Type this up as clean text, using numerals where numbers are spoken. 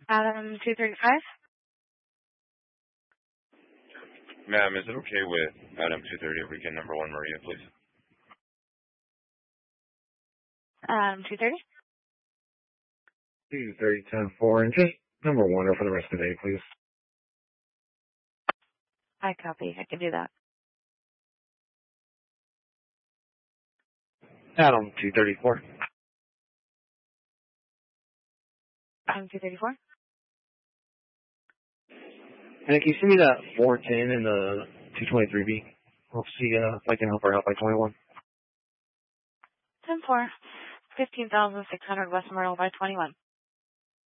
Adam 235. Ma'am, is it okay with Adam 230 if we get number 1 Maria, please? 230. 230, 10-4, and just number 1 for the rest of the day, please. I copy. I can do that. Adam 234. Adam 234. And can you send me that 410 and the 223B? I'll see if I can help her out by 21. 10-4. 15,600 West Myrtle by 21.